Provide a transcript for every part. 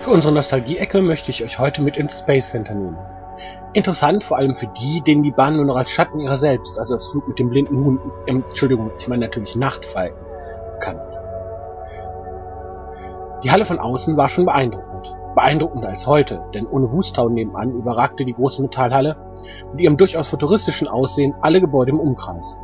Für unsere Nostalgie-Ecke möchte ich euch heute mit ins Space Center nehmen. Interessant vor allem für die, denen die Bahn nur noch als Schatten ihrer selbst, also das Flug mit dem blinden Hund, ich meine natürlich Nachtfalken, bekannt ist. Die Halle von außen war schon beeindruckend. Beeindruckender als heute, denn ohne Wustau nebenan überragte die große Metallhalle mit ihrem durchaus futuristischen Aussehen alle Gebäude im Umkreis.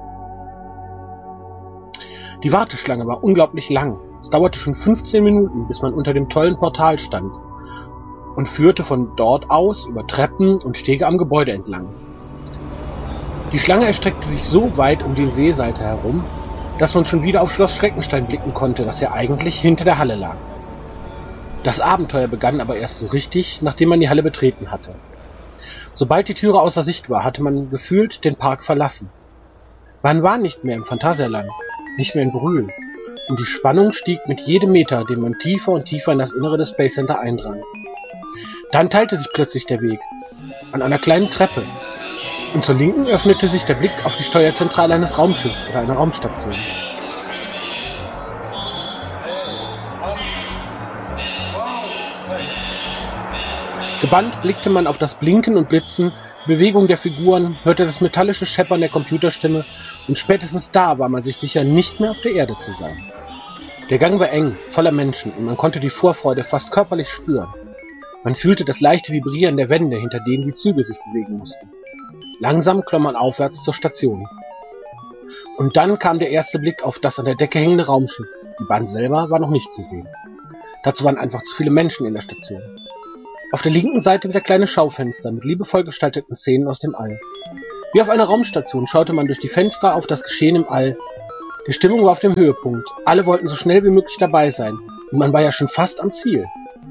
Die Warteschlange war unglaublich lang. Es dauerte schon 15 Minuten, bis man unter dem tollen Portal stand und führte von dort aus über Treppen und Stege am Gebäude entlang. Die Schlange erstreckte sich so weit um den Seeseite herum, dass man schon wieder auf Schloss Schreckenstein blicken konnte, das ja eigentlich hinter der Halle lag. Das Abenteuer begann aber erst so richtig, nachdem man die Halle betreten hatte. Sobald die Türe außer Sicht war, hatte man gefühlt den Park verlassen. Man war nicht mehr im Phantasialand, nicht mehr in Brühl, und die Spannung stieg mit jedem Meter, den man tiefer und tiefer in das Innere des Space Center eindrang. Dann teilte sich plötzlich der Weg an einer kleinen Treppe, und zur Linken öffnete sich der Blick auf die Steuerzentrale eines Raumschiffs oder einer Raumstation. Gebannt blickte man auf das Blinken und Blitzen, die Bewegung der Figuren, hörte das metallische Scheppern der Computerstimme und spätestens da war man sich sicher, nicht mehr auf der Erde zu sein. Der Gang war eng, voller Menschen und man konnte die Vorfreude fast körperlich spüren. Man fühlte das leichte Vibrieren der Wände, hinter denen die Züge sich bewegen mussten. Langsam klomm man aufwärts zur Station. Und dann kam der erste Blick auf das an der Decke hängende Raumschiff. Die Bahn selber war noch nicht zu sehen. Dazu waren einfach zu viele Menschen in der Station. Auf der linken Seite wieder kleine Schaufenster mit liebevoll gestalteten Szenen aus dem All. Wie auf einer Raumstation schaute man durch die Fenster auf das Geschehen im All. Die Stimmung war auf dem Höhepunkt. Alle wollten so schnell wie möglich dabei sein. Und man war ja schon fast am Ziel.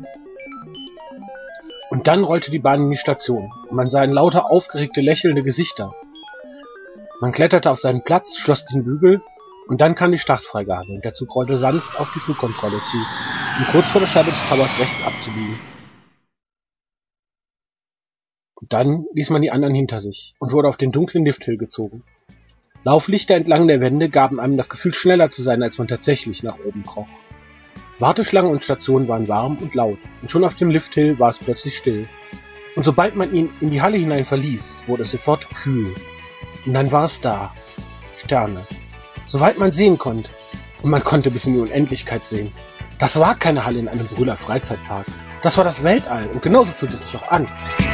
Und dann rollte die Bahn in die Station. Und man sah in lauter aufgeregte, lächelnde Gesichter. Man kletterte auf seinen Platz, schloss den Bügel. Und dann kam die Startfreigabe. Und der Zug rollte sanft auf die Flugkontrolle zu, um kurz vor der Scheibe des Towers rechts abzubiegen. Und dann ließ man die anderen hinter sich und wurde auf den dunklen Lifthill gezogen. Lauflichter entlang der Wände gaben einem das Gefühl, schneller zu sein, als man tatsächlich nach oben kroch. Warteschlangen und Stationen waren warm und laut, und schon auf dem Lifthill war es plötzlich still. Und sobald man ihn in die Halle hinein verließ, wurde es sofort kühl. Und dann war es da. Sterne. Soweit man sehen konnte. Und man konnte bis in die Unendlichkeit sehen. Das war keine Halle in einem Brühler Freizeitpark. Das war das Weltall, und genauso fühlte es sich auch an.